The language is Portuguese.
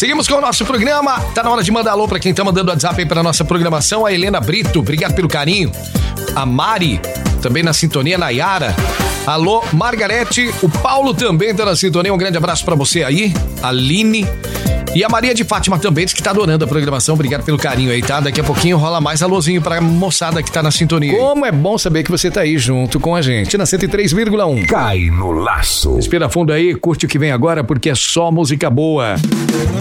Seguimos com o nosso programa. Tá na hora de mandar alô pra quem tá mandando WhatsApp aí pra nossa programação. A Helena Brito, obrigado pelo carinho. A Mari, também na sintonia. Nayara. Alô, Margarete. O Paulo também tá na sintonia. Um grande abraço pra você aí. A Aline. E a Maria de Fátima também diz que tá adorando a programação. Obrigado pelo carinho aí, tá? Daqui a pouquinho rola mais alôzinho pra moçada que tá na sintonia. Como é bom saber que você tá aí junto com a gente na 103,1. Cai no laço. Respira fundo aí, curte o que vem agora, porque é só música boa.